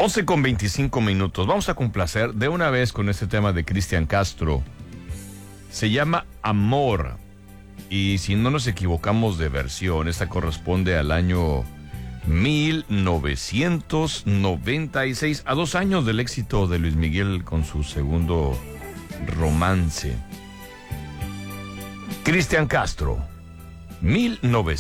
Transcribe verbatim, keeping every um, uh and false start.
once con veinticinco minutos. Vamos a complacer de una vez con este tema de Cristian Castro. Se llama Amor. Y si no nos equivocamos de versión, esta corresponde al año mil novecientos noventa y seis, a dos años del éxito de Luis Miguel con su segundo romance. Cristian Castro, mil novecientos